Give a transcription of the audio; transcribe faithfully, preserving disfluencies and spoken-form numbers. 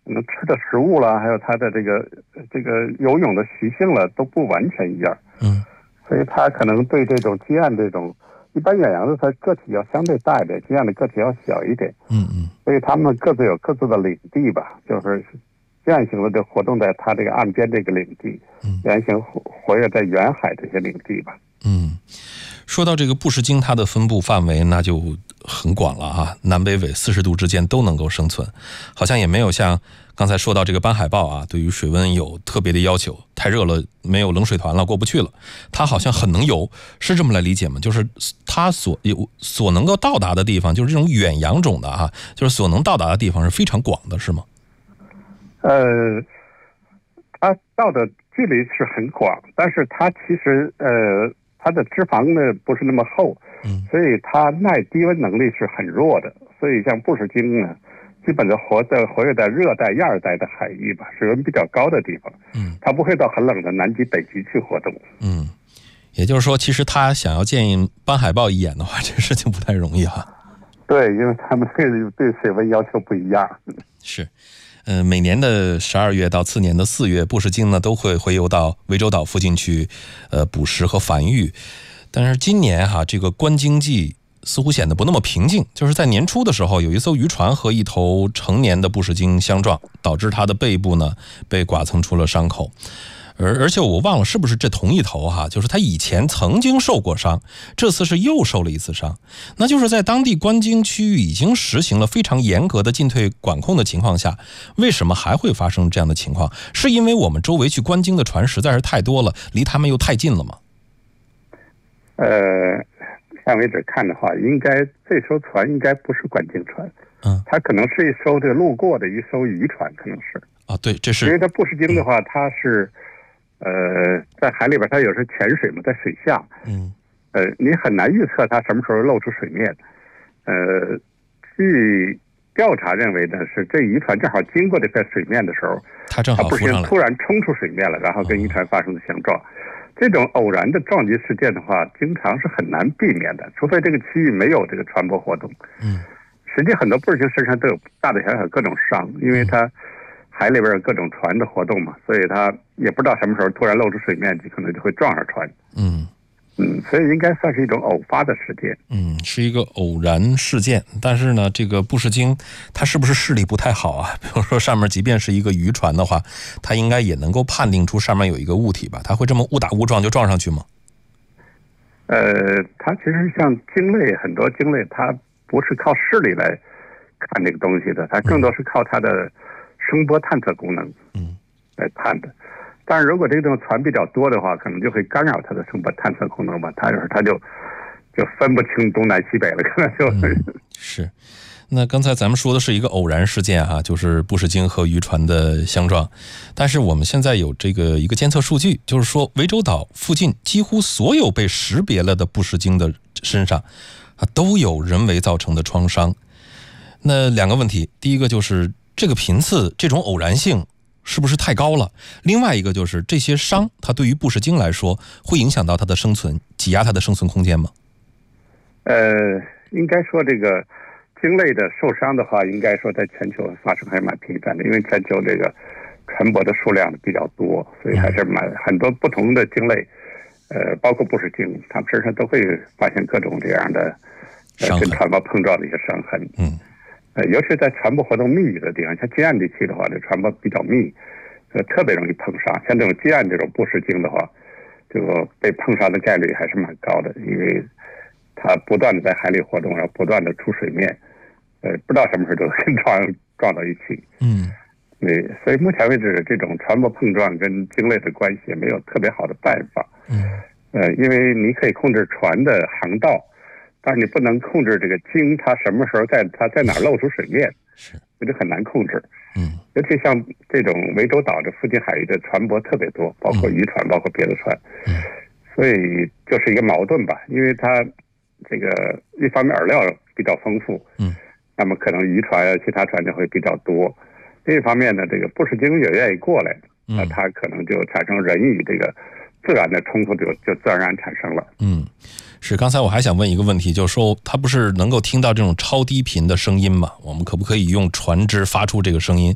可能吃的食物啦，还有它的这个这个游泳的习性了都不完全一样。 嗯， 所以它可能对这种鸡雁这种一般远洋的，它个体要相对大一点，鸡雁的个体要小一点。 嗯嗯， 所以它们各自有各自的领地吧，就是鸡雁型的就活动在它这个岸边这个领地，圆形活活跃在远海这些领地吧。 嗯，说到这个布氏鲸，它的分布范围那就很广了啊，南北纬四十度之间都能够生存，好像也没有像刚才说到这个斑海豹啊，对于水温有特别的要求，太热了没有冷水团了过不去了，它好像很能游，是这么来理解吗？就是它所有所能够到达的地方，就是这种远洋种的啊，就是所能到达的地方是非常广的，是吗？ 呃，它到的距离是很广，但是它其实呃。它的脂肪呢不是那么厚，嗯，所以它耐低温能力是很弱的。所以像布氏鲸呢，基本的活在活跃在热带、亚热带的海域吧，水温比较高的地方，嗯，它不会到很冷的南极、北极去活动。 嗯，也就是说，其实他想要见斑海豹一眼的话，这个事情不太容易哈。 对，因为他们对对水温要求不一样。 是。呃，每年的十二月到次年的四月，布氏鲸呢都会洄游到涠洲岛附近去，呃，捕食和繁育。但是今年哈，这个观鲸季似乎显得不那么平静。就是在年初的时候，有一艘渔船和一头成年的布氏鲸相撞，导致它的背部呢被剐蹭出了伤口。而而且我忘了是不是这同一头哈，就是他以前曾经受过伤，这次是又受了一次伤。那就是在当地观鲸区域已经实行了非常严格的进退管控的情况下，为什么还会发生这样的情况？是因为我们周围去观鲸的船实在是太多了，离他们又太近了吗？ 呃，现在为止看的话，应该这艘船应该不是观鲸船，嗯，它可能是一艘这个路过的一艘渔船，可能是啊，对，这是因为它布氏鲸的话，它是。呃，在海里边，它有时潜水嘛，在水下，嗯，呃，你很难预测它什么时候露出水面。呃，据调查认为呢，是这渔船正好经过这片水面的时候， 它正好不是突然冲出水面了，然后跟渔船发生了相撞。哦、这种偶然的撞击事件的话，经常是很难避免的，除非这个区域没有这个船舶活动。嗯，实际很多布氏鲸身上都有大大小小各种伤，因为它。海里边有各种船的活动嘛，所以它也不知道什么时候突然露出水面，就可能就会撞上船。嗯嗯，所以应该算是一种偶发的事件。 嗯，是一个偶然事件。但是呢，这个布氏鲸它是不是视力不太好啊？比如说上面即便是一个渔船的话，它应该也能够判定出上面有一个物体吧？它会这么误打误撞就撞上去吗？ 呃，它其实像鲸类，很多鲸类它不是靠视力来看这个东西的，它更多是靠它的声波探测功能，嗯，来看的。但是如果这种船比较多的话，可能就会干扰它的声波探测功能吧。它就是它就就分不清东南西北了，可能就、 嗯、是。那刚才咱们说的是一个偶然事件啊，就是布氏鲸和渔船的相撞。但是我们现在有这个一个监测数据，就是说涠洲岛附近几乎所有被识别了的布氏鲸的身上啊都有人为造成的创伤。那两个问题，第一个就是这个频次这种偶然性是不是太高了？另外一个就是这些伤它对于布氏鲸来说会影响到它的生存，挤压它的生存空间吗？ 呃，应该说这个鲸类的受伤的话，应该说在全球发生还是蛮频繁的，因为全球这个船舶的数量比较多，所以还是蛮很多不同的鲸类，呃，包括布氏鲸，它们身上都会发现各种这样的、呃、跟船舶碰撞的一些伤痕。嗯。呃，尤其在船舶活动密集的地方，像近岸地区的话，这船舶比较密，呃，特别容易碰伤。像这种近岸这种布氏鲸的话，这个被碰伤的概率还是蛮高的，因为它不断的在海里活动，然后不断的出水面，呃，不知道什么时候就跟撞撞到一起。嗯，对，所以目前为止，这种船舶碰撞跟鲸类的关系也没有特别好的办法。嗯，呃，因为你可以控制船的航道。但是你不能控制这个鲸，它什么时候在它在哪露出水面，是，这就很难控制。嗯，尤其像这种涠洲岛这附近海域的船舶特别多，包括渔船，包括别的船，嗯，所以就是一个矛盾吧。因为它这个一方面饵料比较丰富，嗯，那么可能渔船啊、其他船就会比较多；另一方面呢，这个布氏鲸也愿意过来，那它可能就产生人与这个自然的冲突就就自然而然产生了。 嗯。是，刚才我还想问一个问题，就是说它不是能够听到这种超低频的声音吗？我们可不可以用船只发出这个声音？